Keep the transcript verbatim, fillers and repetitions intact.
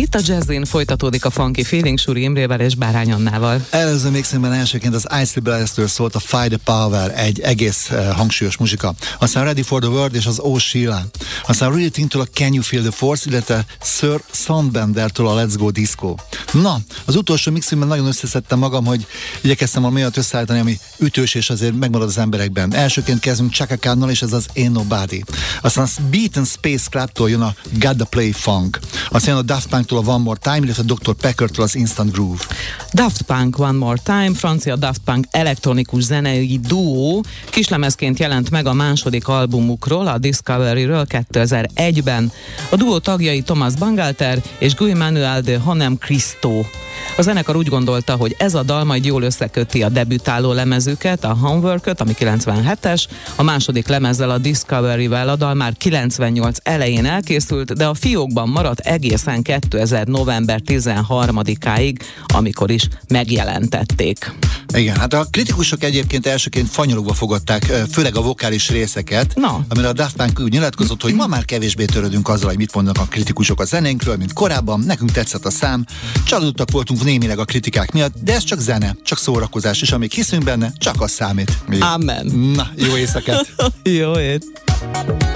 Itt a Jazzin folytatódik a Funky Feeling Suri Imrével és Bárány Annával. Előző mixingben elsőként az Isley Brothers-től szólt a Fight the Power, egy egész uh, hangsúlyos muzsika. Aztán Ready for the World és az Oh Sheila. Aztán Real Thing-től a Can You Feel the Force, illetve Sir Soundbender-től a Let's Go Disco. Na, az utolsó mixingben nagyon összeszedtem magam, hogy igyekeztem valami olyat összeállítani, ami ütős és azért megmarad az emberekben. Elsőként kezdünk Chaka Khan-nal, és ez az Ain't Nobody. Aztán a Beat and Space Club-tól jön a Gotta Play Funk. Aztán jön a Daft Punk-tól a One More Time, illetve a doktor Peckertől az Instant Groove. Daft Punk One More Time, francia Daft Punk elektronikus zenei duó, kislemezként jelent meg a második albumukról, a Discovery-ről kétezer-egyben. A duó tagjai Thomas Bangalter és Guy Manuel de Hanem Cristo. A zenekar úgy gondolta, hogy ez a dal majd jól összeköti a debütáló lemezüket, a Homework-öt, ami kilencvenhetes, a második lemezzel, a Discovery-vel. A dal már kilencvennyolc elején elkészült, de a fiókban maradt egészen kétezer november tizenharmadikáig, amikor is megjelentették. Igen, hát a kritikusok egyébként elsőként fanyologva fogadták, főleg a vokális részeket, no. amire a Daft Punk úgy nyilatkozott, hogy ma már kevésbé törődünk azzal, hogy mit mondanak a kritikusok a zenénkről, mint korábban, nekünk tetszett a szám, csalódottak voltunk némileg a kritikák miatt, de ez csak zene, csak szórakozás, és amíg hiszünk benne, csak az számít. Amen. Na, jó éjszakát! Jó ét!